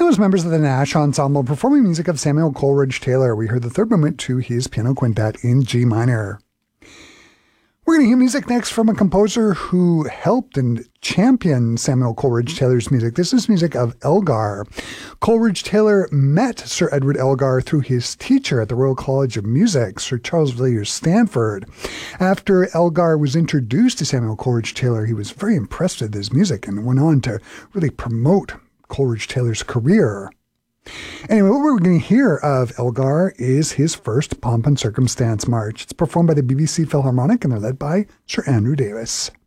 those members of the Nash Ensemble performing music of Samuel Coleridge Taylor. We heard the third movement to his piano quintet in G minor. We're going to hear music next from a composer who helped and championed Samuel Coleridge Taylor's music. This is music of Elgar. Coleridge Taylor met Sir Edward Elgar through his teacher at the Royal College of Music, Sir Charles Villiers Stanford. After Elgar was introduced to Samuel Coleridge Taylor, he was very impressed with his music and went on to really promote Coleridge Taylor's career. Anyway, what we're going to hear of Elgar is his first Pomp and Circumstance March. It's performed by the BBC Philharmonic and they're led by Sir Andrew Davis.